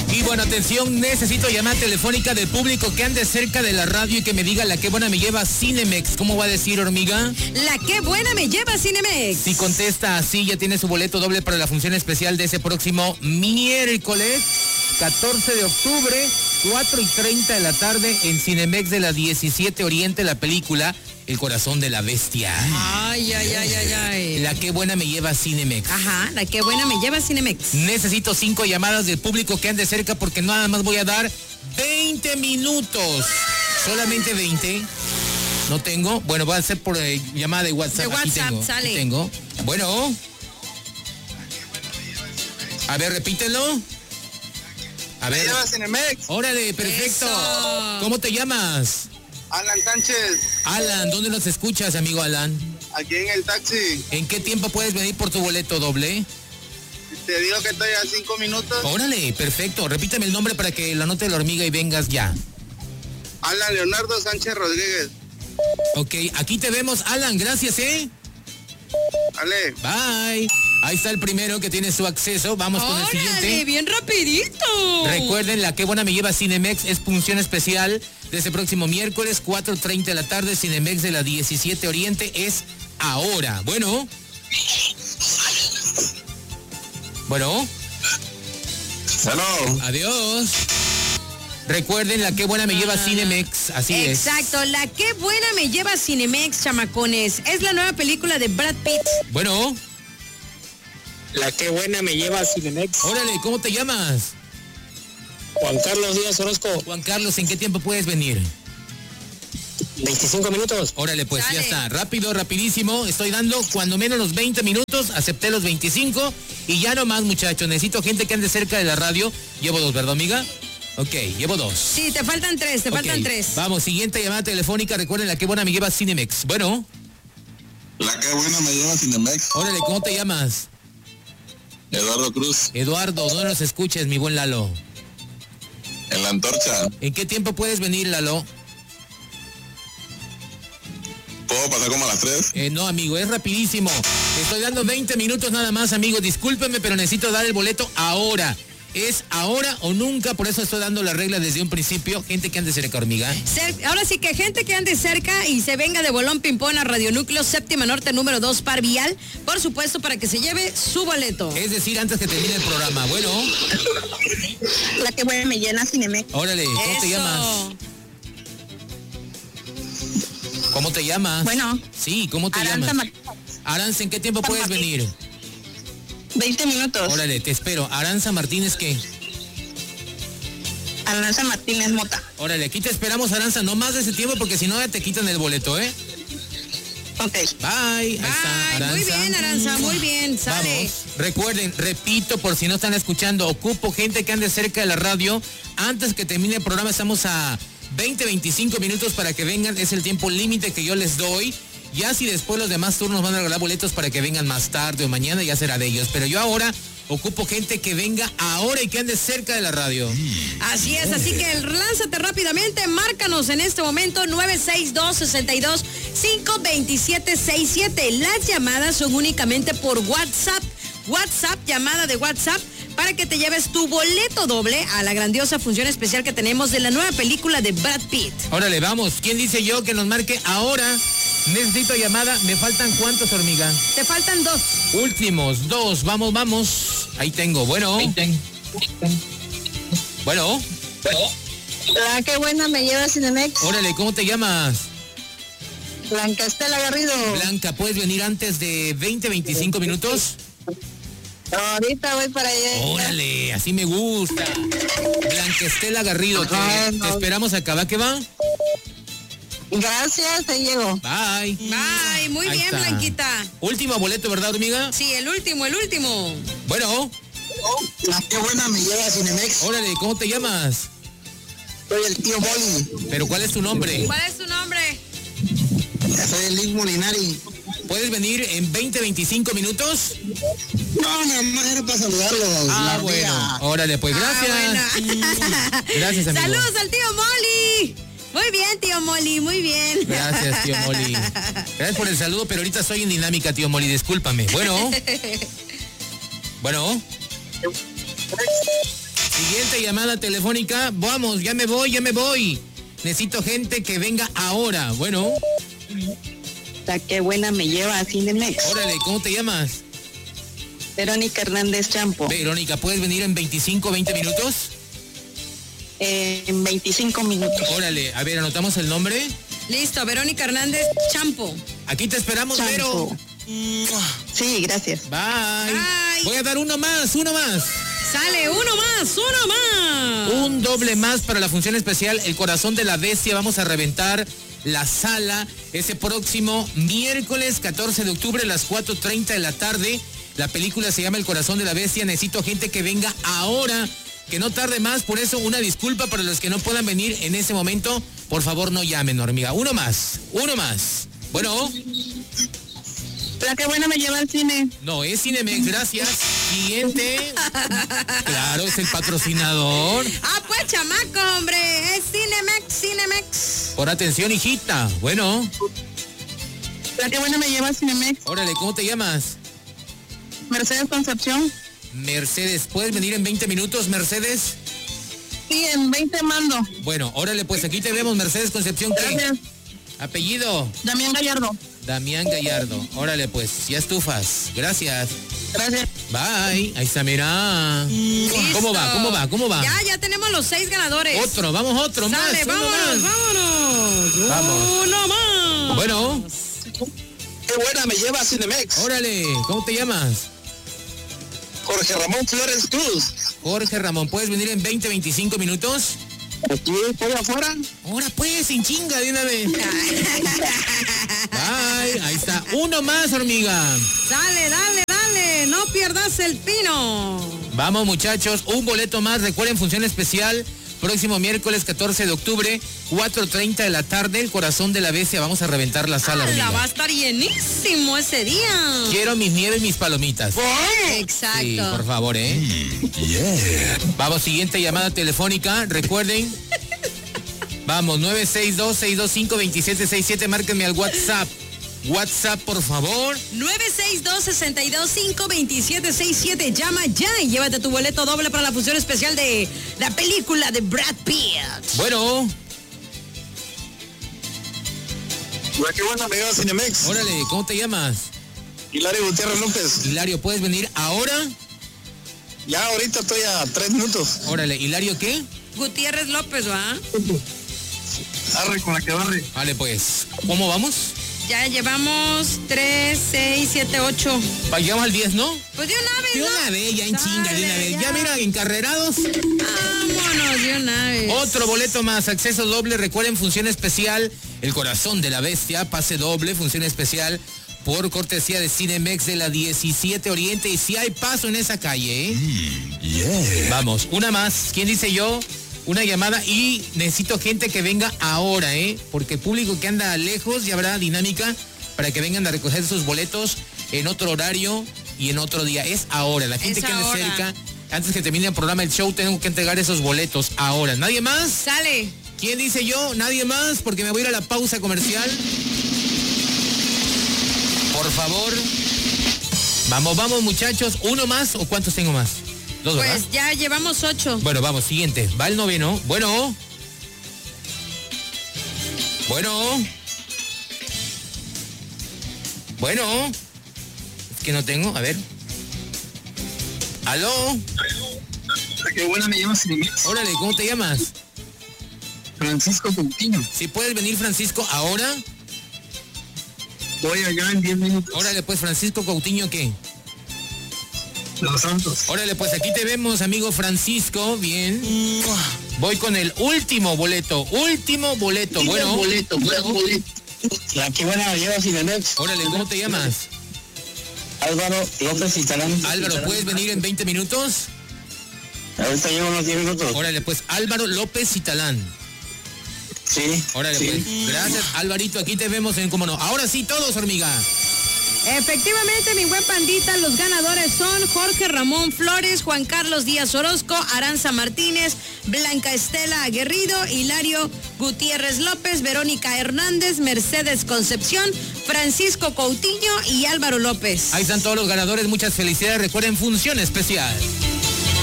Y bueno, atención, necesito llamada telefónica del público que ande cerca de la radio y que me diga la que buena me lleva Cinemex. ¿Cómo va a decir, hormiga? La que buena me lleva Cinemex. Si contesta así, ya tiene su boleto doble para la función especial de ese próximo miércoles 14 de octubre, 4:30 de la tarde en Cinemex de la 17 Oriente, la película El corazón de la bestia. Ay. La que buena me lleva Cinemex. Ajá, la que buena me lleva Cinemex. Necesito 5 llamadas del público que ande cerca porque nada más voy a dar 20 minutos. Solamente 20. No tengo. Bueno, va a ser por llamada de WhatsApp. De WhatsApp, aquí sale. Aquí tengo. Bueno. A ver, repítelo. A ver. Cinemex. Órale, perfecto. Eso. ¿Cómo te llamas? Alan Sánchez, Alan, ¿dónde nos escuchas, amigo Alan? aquí en el taxi. ¿En qué tiempo puedes venir por tu boleto doble? Te digo que estoy a 5 minutos. Órale, perfecto. Repítame el nombre para que lo anote la hormiga y vengas ya. Alan Leonardo Sánchez Rodríguez. Ok, aquí te vemos, Alan. Gracias, Ale. Bye. Ahí está el primero que tiene su acceso. Vamos con el Órale, siguiente. bien rapidito. Recuerden, la que buena me lleva Cinemex es función especial de ese próximo miércoles, 4:30 de la tarde, Cinemex de la 17 Oriente, es ahora. Bueno. Hello. Adiós. Recuerden, la que buena me lleva Cinemex, así es. Exacto, la que buena me lleva Cinemex, chamacones. Es la nueva película de Brad Pitt. Bueno. La que buena me lleva Cinemex. Órale, ¿cómo te llamas? Juan Carlos Díaz Orozco. Juan Carlos, ¿en qué tiempo puedes venir? 25 minutos. Órale, pues Sale. ya está. Rápido, rapidísimo. Estoy dando cuando menos los 20 minutos. Acepté los 25. Y ya no más, muchachos. Necesito gente que ande cerca de la radio. Llevo 2, ¿verdad, amiga? Ok, llevo 2. Sí, te faltan 3, te faltan 3. Vamos, siguiente llamada telefónica. Recuerden, la que buena me lleva Cinemex. Bueno. La que buena me lleva Cinemex. Órale, ¿cómo te llamas? Eduardo Cruz, Eduardo, ¿dónde nos escuches, mi buen Lalo? en la antorcha. ¿En qué tiempo puedes venir, Lalo? ¿Puedo pasar como a las 3? No, amigo, es rapidísimo. Estoy dando 20 minutos nada más, amigo. Discúlpeme, pero necesito dar el boleto ahora. Es ahora o nunca, por eso estoy dando la regla desde un principio. Gente que ande cerca, hormiga. Ahora sí que gente que ande cerca y se venga de Bolón Pimpón a Radio Núcleo, séptima norte, número 2, par vial, por supuesto, para que se lleve su boleto. Es decir, antes que termine el programa. Bueno, La que buena me llena Cinemex. órale, ¿cómo te Eso. llamas? ¿Cómo te llamas? Bueno. Sí, ¿cómo te Aranza llamas? Martínez. Aranza, ¿en qué tiempo puedes venir? 20 minutos. Órale, te espero. Aranza Martínez, ¿qué? Aranza Martínez Mota. Órale, aquí te esperamos, Aranza. No más de ese tiempo porque si no ya te quitan el boleto, ¿eh? Ok. Bye. Ahí está, Aranza. Muy bien, Aranza, muy bien, sale. Vamos. Recuerden, repito, por si no están escuchando, ocupo gente que ande cerca de la radio. Antes que termine el programa, estamos a 20-25 minutos para que vengan. Es el tiempo límite que yo les doy. Ya si después los demás turnos van a regalar boletos para que vengan más tarde o mañana, ya será de ellos. Pero yo ahora ocupo gente que venga ahora y que ande cerca de la radio. Así es, así que lánzate rápidamente, márcanos en este momento 962-62-527-67. Las llamadas son únicamente por WhatsApp, llamada de WhatsApp, para que te lleves tu boleto doble a la grandiosa función especial que tenemos de la nueva película de Brad Pitt. Órale, vamos. ¿Quién dice yo que nos marque ahora? Necesito llamada. ¿Me faltan cuántos, hormiga? Te faltan 2. Últimos 2. Vamos. Ahí tengo. Bueno. Bueno. La que buena me lleva Cinemex. Órale, ¿cómo te llamas? Blanca Estela Garrido. Blanca, ¿puedes venir antes de 20-25 minutos? Ahorita voy para allá. Órale, así me gusta. Blanca Estela Garrido, te esperamos acá, ¿va que va? Gracias, te llego. Bye. Bye, muy Ahí bien, está. Blanquita. Último boleto, ¿verdad, hormiga? Sí, el último. Bueno, La que buena me lleva Cinemex. órale, ¿cómo te llamas? Soy el tío Boli. ¿Pero cuál es tu nombre? ¿Cuál es tu nombre? Soy el Liz Molinari. ¿Puedes venir en 20-25 minutos? No, nada más era para saludarlos. Ah, bueno. Órale, pues gracias. Gracias, amigo. Saludos al tío Molly. Muy bien, tío Molly, muy bien. Gracias, tío Molly. Gracias por el saludo, pero ahorita estoy en dinámica, tío Molly, discúlpame. Bueno. Siguiente llamada telefónica. Vamos, ya me voy. Necesito gente que venga ahora. Bueno. La que buena me lleva a Cinemex. Órale, ¿cómo te llamas? Verónica Hernández Champo. Verónica, ¿puedes venir en 25, 20 minutos? En 25 minutos. Órale, a ver, anotamos el nombre. Listo, Verónica Hernández Champo. Aquí te esperamos, Champo. Vero. Sí, gracias. Bye. Bye. Voy a dar uno más. Sale, uno más. Un doble más para la función especial El Corazón de la Bestia. Vamos a reventar la sala ese próximo miércoles 14 de octubre a las 4:30 de la tarde. La película se llama El Corazón de la Bestia. Necesito gente que venga ahora, que no tarde más. Por eso, una disculpa para los que no puedan venir en ese momento. Por favor, no llamen, hormiga. Uno más. Bueno. La que buena me lleva al cine. No, es Cinemex, gracias. Siguiente. Claro, es el patrocinador. Ah, pues, chamaco, hombre. Es Cinemex. Por atención, hijita. Bueno. La que buena me lleva al Cinemex. Órale, ¿cómo te llamas? Mercedes Concepción. Mercedes, ¿puedes venir en 20 minutos, Mercedes? Sí, en 20 mando. Bueno, órale, pues aquí te vemos, Mercedes Concepción. ¿Qué? Gracias. Apellido. Damián Gallardo. Damián Gallardo. Órale, pues, ya estufas. Gracias. Gracias. Bye. Ahí está, mira. Listo. ¿Cómo va? Ya tenemos los 6 ganadores. Otro Sale, más. vámonos. Vamos. Uno más. Bueno, Qué buena me lleva a Cinemex. órale, ¿cómo te llamas? Jorge Ramón Flores Cruz. Jorge Ramón, ¿puedes venir en 20, 25 minutos? Aquí estoy afuera. Ahora pues, sin chinga de una vez. Bye, ahí está. Uno más, hormiga. Dale. No pierdas el pino. Vamos, muchachos, un boleto más. Recuerden, función especial, próximo miércoles 14 de octubre, 4:30 de la tarde, El Corazón de la Bestia. Vamos a reventar la sala, hormiga. Va a estar llenísimo ese día. Quiero mis nieves, mis palomitas. Exacto. Sí, por favor, Vamos, siguiente llamada telefónica. Recuerden. Vamos, 962-625-2767. Márquenme al WhatsApp. WhatsApp, por favor. 962-625-2767. Llama ya y llévate tu boleto doble para la función especial de la película de Brad Pitt. Bueno, Qué buena me lleva a Cinemex. órale, ¿cómo te llamas? Hilario Gutiérrez López. Hilario, ¿puedes venir ahora? Ya ahorita estoy a 3 minutos. Órale, ¿Hilario qué? Gutiérrez López, ¿va? Arre con la que barre. Vale, pues, ¿cómo vamos? Ya llevamos 3, 6, 7, 8. Llegamos al 10, ¿no? Pues de una vez, De ¿no? una vez, ya en chinga, de una vez. Ya mira, encarrerados. Vámonos de una vez. Otro boleto más, acceso doble. Recuerden, función especial, El Corazón de la Bestia, pase doble, función especial por cortesía de Cinemex de la 17 Oriente. Y si hay paso en esa calle, Vamos, una más. ¿Quién dice yo? Una llamada y necesito gente que venga ahora, porque el público que anda lejos ya habrá dinámica para que vengan a recoger sus boletos en otro horario y en otro día. Es ahora, la gente Es que ande ahora. cerca, antes que termine el programa, el show, tengo que entregar esos boletos ahora. ¿Nadie más? Sale. ¿Quién dice yo? Nadie más, porque me voy a ir a la pausa comercial. Por favor. Vamos, muchachos. ¿Uno más o cuántos tengo más? Dos, ¿verdad? Pues ya llevamos 8. Bueno, vamos, siguiente. Va el noveno. Bueno. Es que no tengo. A ver. ¿Aló? Qué buena me lleva a Cinemex. Órale, ¿cómo te llamas? Francisco Coutinho. Si puedes venir, Francisco, ahora. Voy allá en 10 minutos. Órale, pues, Francisco Coutinho, ¿qué? Los Santos. Órale, pues aquí te vemos, amigo Francisco. Bien. Voy con el último boleto. Bueno. La que buena me lleva a Cinemex. Órale, ¿cómo te llamas? Álvaro López Citalán. Álvaro, ¿puedes venir en 20 minutos? Ahorita llevo unos 10 minutos. Órale, pues, Álvaro López Citalán. Sí. Órale, sí. pues. Gracias, Alvarito. Aquí te vemos en Cómo No. Ahora sí, todos, hormiga. Efectivamente, mi buen pandita, los ganadores son Jorge Ramón Flores, Juan Carlos Díaz Orozco, Aranza Martínez, Blanca Estela Aguerrido, Hilario Gutiérrez López, Verónica Hernández, Mercedes Concepción, Francisco Coutinho y Álvaro López. Ahí están todos los ganadores. Muchas felicidades. Recuerden, función especial.